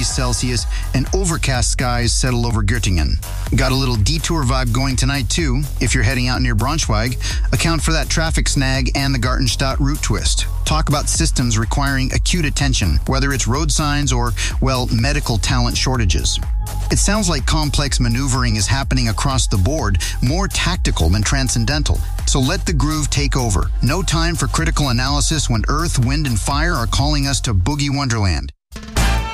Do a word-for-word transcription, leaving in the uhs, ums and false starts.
degrees Celsius, and overcast skies settle over Göttingen. Got a little detour vibe going tonight, too. If you're heading out near Braunschweig, account for that traffic snag and the Gartenstadt route twist. Talk about systems requiring acute attention, whether it's road signs or, well, medical talent shortages. It sounds like complex maneuvering is happening across the board, more tactical than transcendental. So let the groove take over. No time for critical analysis when earth, wind, and fire are calling us to Boogie Wonderland.